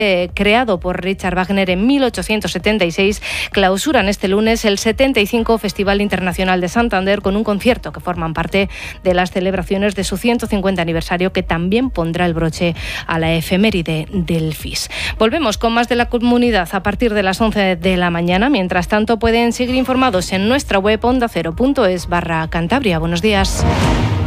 creado por Richard Wagner en 1876, clausuran este lunes el 75 Festival Internacional de Santander con un concierto que forman parte de las celebraciones de su 150 aniversario, que también pondrá el broche a la efeméride del FIS. Volvemos con más de la comunidad a partir de las 11 de la mañana. Mientras tanto, pueden seguir informados en nuestra web ondacero.es/Cantabria. Buenos días.